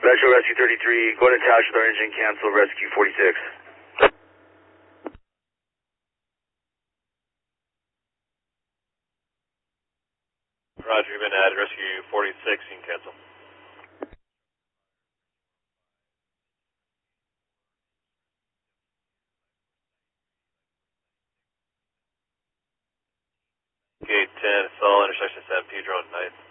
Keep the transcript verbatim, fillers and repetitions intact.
Metro Rescue thirty-three, going to attach with our engine, cancel Rescue forty-six. Roger, you've been added, Rescue forty-six, you can cancel. Gate ten, Sol, intersection San Pedro and ninth.